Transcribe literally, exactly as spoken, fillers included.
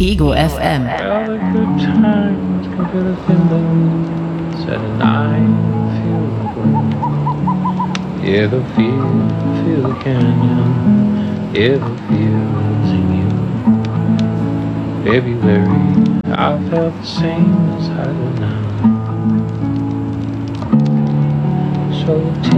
Ego F M. All the good times can feel the feeling. Said and I feel the glow. Yeah, the feel, feel the canyon. Yeah, the feels in you. February, I felt the same as I do now. So